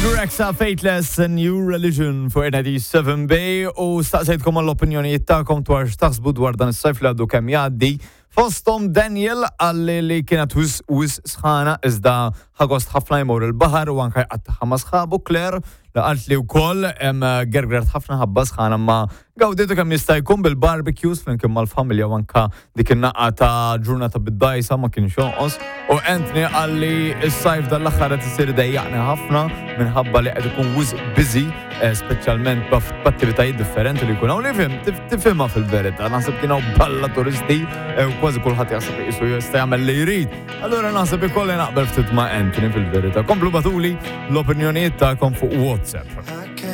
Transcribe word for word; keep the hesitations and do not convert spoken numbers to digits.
Rexa Fateless New Religion for ninety-seven B u staqsejtkom għall-opinjonijiet tagħkom dwar x'taħsbu dwar dan is-sajf li għaddu kemm jgħaddi. Fostom Daniel għalli li kienet wis wis sħana iżda ħagost ħafna jmur il-baħar u anke qatt ħama sħabu Claire li qalt li wkoll hemm gergret ħafna ħabba sħana ma gawditu kemm jista' jkun bil-barbecues flimkien mal-familja u anke dik in-naqqa ta' ġurnata bid-dajsa ma kienx jonqos. U Anthony għalli s-sajf dal-aħħar qed isir dejjaqni ħafna minħabba li qed ikun wis busy speċjalment b'attivitajiet differenti li jkun hawn li fim tifhimha fil-verità. Naħseb kien hawn balla turisti u kważi kulħadd jaħseb qisu jista' jagħmel li jrid. Allura naħseb ikolli naqbel ftit ma' Anthony fil-verità. Komplu batuli l-opinjonijiet tagħkom fuq WhatsApp.